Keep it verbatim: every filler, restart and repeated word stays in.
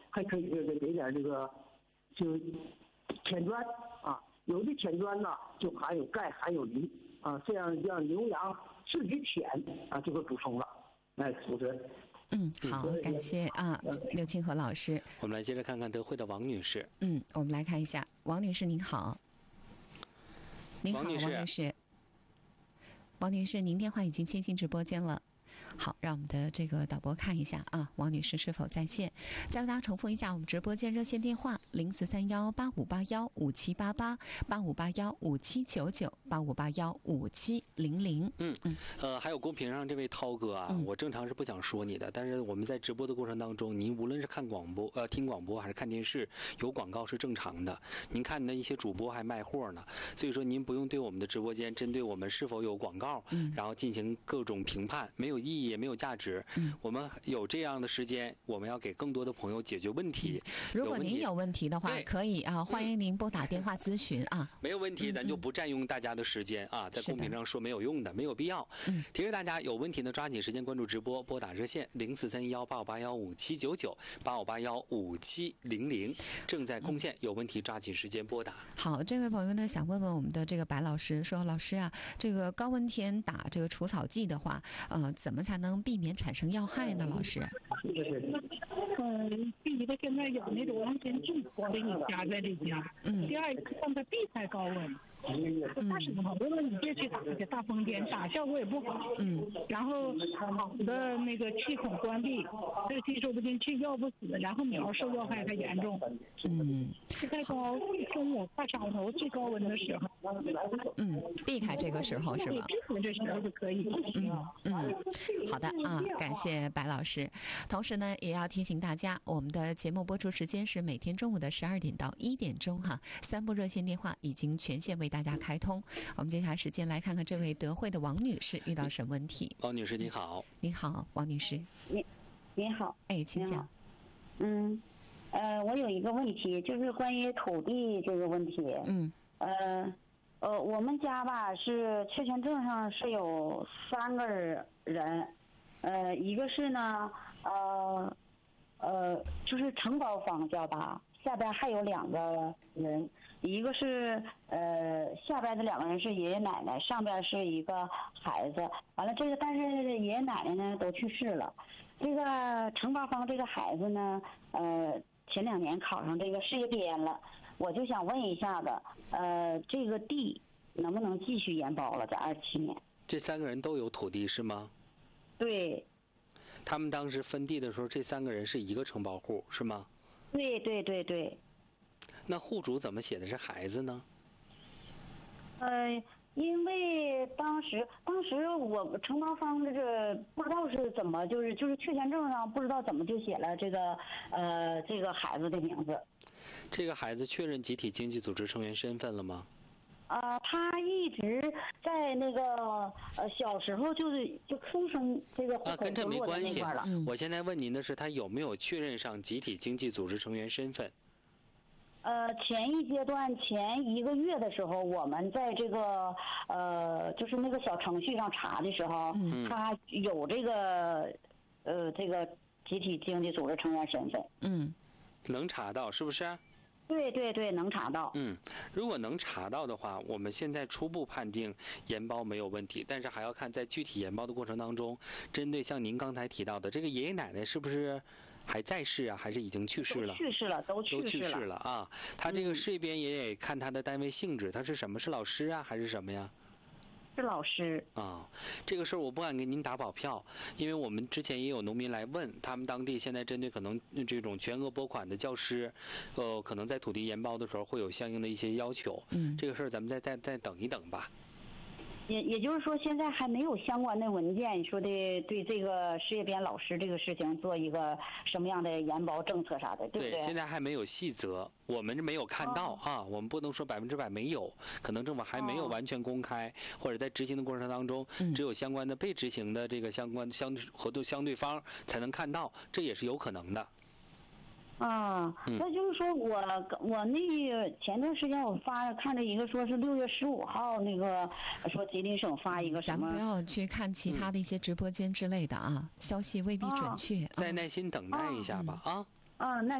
还可以这个给点这个就铁砖啊，有的铁砖呢就含有钙含有磷啊，这样让牛羊自己舔啊就会补充了，哎，主持人。 嗯，好，感谢啊，刘清和老师。 我们来接着看看德惠的王女士。 嗯，我们来看一下，王女士您好。您好，王女士。王女士，王女士，您电话已经接进直播间了。好，让我们的这个导播看一下啊，王女士是否在线？再为大家重复一下我们直播间热线电话：零四三幺八五八幺五七八八八五八幺五七九九八五八幺五七零零。 嗯嗯，呃，还有公屏上这位涛哥啊，嗯、我正常是不想说你的，但是我们在直播的过程当中，您无论是看广播、呃听广播还是看电视，有广告是正常的。您看的一些主播还卖货呢，所以说您不用对我们的直播间针对我们是否有广告，嗯、然后进行各种评判，没有意义也没有价值。嗯，我们有这样的时间，我们要给更多的朋友解决问题。嗯、 如果您有问题的话，可以啊，欢迎您拨打电话咨询啊。 没有问题，咱就不占用大家的时间啊，在公屏上说没有用的，没有必要。嗯，提示大家有问题呢，抓紧时间关注直播，拨打热线零四三幺八五八幺五七九九八五八幺五七零零，正在攻线，有问题抓紧时间拨打。 好，这位朋友呢想问问我们的这个白老师，说老师啊，这个高温天打这个除草剂的话，呃，怎么才能避免产生药害呢？老师？ 嗯，第一个现在有那种安全剂，我给你加在里边。嗯。第二个放在避开高温。嗯。大水朋友们，你别去打这些大风天，打效果也不好。嗯。然后好的那个气孔关闭，这个气收不进去，药不死，然后苗受药害还严重。嗯。太高，中午快上头最高温的时候。 嗯，避开这个时候是吧？ 避开这时候就可以。 嗯嗯，好的啊，感谢白老师。同时呢，也要提醒大家，我们的节目播出时间是每天中午的十二点到一点钟哈。三部热线电话已经全线为大家开通。我们接下来时间来看看这位德惠的王女士遇到什么问题。 王女士你好。 你好，王女士。 你你好， 哎，请讲。 嗯，呃，我有一个问题，就是关于土地这个问题。嗯。呃。呃，我们家吧是确权证上是有三个人，呃，一个是呢，呃，呃，就是承包方叫吧，下边还有两个人，一个是呃下边的两个人是爷爷奶奶，上边是一个孩子，完了这个但是爷爷奶奶呢都去世了，这个承包方这个孩子呢，呃，前两年考上这个事业编了。我就想问一下子，呃，这个地能不能继续延包了？在二七年， 这三个人都有土地是吗？ 对。 他们当时分地的时候，这三个人是一个承包户是吗？ 对对对对。 那户主怎么写的是孩子呢？ 呃，因为当时当时我承包方这个不知道是怎么，就是就是确权证上不知道怎么就写了这个呃这个孩子的名字。 这个孩子确认集体经济组织成员身份了吗？ 啊、呃，他一直在那个呃小时候就是就出生这个啊，跟这没关系。嗯、我现在问您的是，他有没有确认上集体经济组织成员身份？ 呃，前一阶段前一个月的时候，我们在这个呃就是那个小程序上查的时候，嗯、他有这个呃这个集体经济组织成员身份。 嗯。 能查到是不是？ 对对对，能查到。 嗯，如果能查到的话，我们现在初步判定延包没有问题，但是还要看在具体延包的过程当中，针对像您刚才提到的这个爷爷奶奶是不是还在世啊，还是已经去世了？ 去世了，都去世了。 都去世了啊！他这个事业编也得看他的单位性质，他是什么？是老师啊，还是什么呀？ 是老师啊，这个事儿我不敢给您打保票，因为我们之前也有农民来问，他们当地现在针对可能这种全额拨款的教师，呃，可能在土地延包的时候会有相应的一些要求。嗯，这个事儿咱们再再再等一等吧。 也也就是说，现在还没有相关的文件说的对这个事业编老师这个事情做一个什么样的延包政策啥的，对不对？ 对，现在还没有细则，我们没有看到、哦、啊，我们不能说百分之百没有，可能政府还没有完全公开，哦、或者在执行的过程当中，嗯、只有相关的被执行的这个相关相合作相对方才能看到，这也是有可能的。 啊，那就是说我我那个前段时间我发看着一个说是六月十五号那个说吉林省发一个什么， 咱们不要去看其他的一些直播间之类的啊，嗯、消息未必准确， 再耐心等待一下吧啊。 啊，那。